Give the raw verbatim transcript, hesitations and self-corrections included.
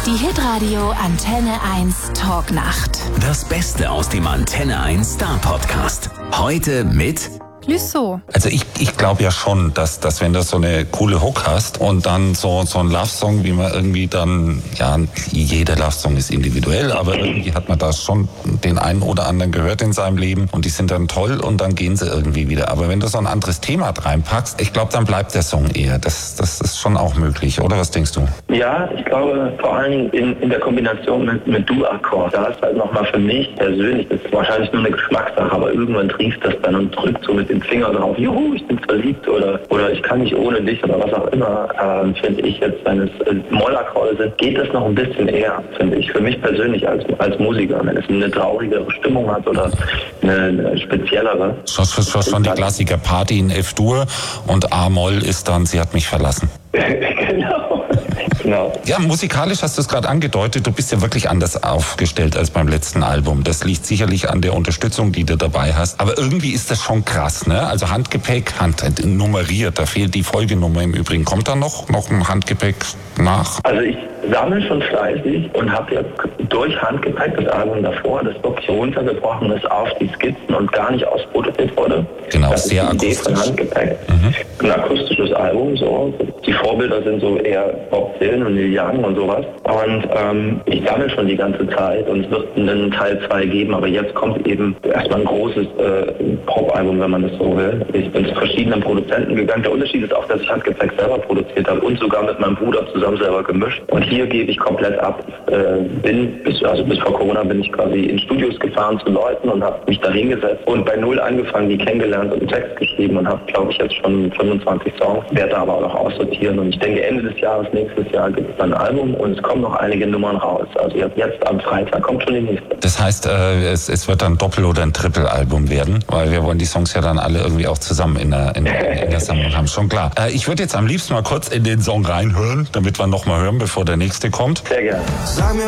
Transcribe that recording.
Die Hitradio Antenne eins Talknacht. Das Beste aus dem Antenne eins Star Podcast. Heute mit Clouseau. Also ich, ich glaube ja schon, dass, dass wenn du so eine coole Hook hast und dann so, so ein Love-Song, wie man irgendwie dann, ja, jeder Love-Song ist individuell, aber irgendwie hat man da schon den einen oder anderen gehört in seinem Leben und die sind dann toll und dann gehen sie irgendwie wieder. Aber wenn du so ein anderes Thema reinpackst, ich glaube, dann bleibt der Song eher. Das, das ist schon auch möglich, oder? Was denkst du? Ja, ich glaube vor allen Dingen in, in der Kombination mit, mit Du-Akkord. Da ist halt nochmal für mich persönlich, das ist wahrscheinlich nur eine Geschmackssache, aber irgendwann trieft das dann und drückt so mit den Finger drauf, juhu, ich bin verliebt oder oder ich kann nicht ohne dich oder was auch immer, ähm, finde ich jetzt, wenn es äh, Mollakkorde sind, geht es noch ein bisschen eher, finde ich, für mich persönlich als als Musiker, wenn es eine traurigere Stimmung hat oder eine, eine speziellere. Schon, schon, schon die Klassiker Party in F-Dur und A-Moll ist dann, sie hat mich verlassen. Genau. Genau. Ja, musikalisch hast du es gerade angedeutet, du bist ja wirklich anders aufgestellt als beim letzten Album. Das liegt sicherlich an der Unterstützung, die du dabei hast. Aber irgendwie ist das schon krass, ne? Also Handgepäck, Hand, nummeriert, da fehlt die Folgenummer im Übrigen. Kommt da noch, noch ein Handgepäck nach? Also ich sammle schon fleißig und habe jetzt durch Handgepäck das Album davor, das wirklich runtergebrochen ist auf die Skizzen und gar nicht ausproduziert wurde. Genau, das sehr ist die Idee akustisch. von Handgepäck. Mhm. Ein akustisches Album, so. Die Vorbilder sind so eher Bob Dylan und Neil Young und sowas. Und ähm, ich sammle schon die ganze Zeit und es wird einen Teil zwei geben, aber jetzt kommt eben erstmal ein großes äh, Pop-Album, wenn man das so will. Ich bin zu verschiedenen Produzenten gegangen. Der Unterschied ist auch, dass ich Handgepäck selber produziert habe und sogar mit meinem Bruder zusammen selber gemischt. Und hier gebe ich komplett ab. Äh, bin bis, also bis vor Corona bin ich quasi in Studios gefahren zu Leuten und habe mich da hingesetzt und bei Null angefangen, die kennengelernt und einen Text geschrieben und habe, glaube ich, jetzt schon fünfundzwanzig Songs, werde da aber auch noch aussortieren. Und ich denke, Ende des Jahres, nächstes Jahr gibt es dann ein Album und es kommen noch einige Nummern raus. Also jetzt, jetzt am Freitag kommt schon die nächste. Das heißt, äh, es, es wird dann Doppel- oder ein Triple-Album werden, weil wir wollen die Songs ja dann alle irgendwie auch zusammen in der, in der, in der Sammlung haben, schon klar. Äh, ich würde jetzt am liebsten mal kurz in den Song reinhören, damit wir noch mal hören, bevor der nächste kommt. Sehr gerne.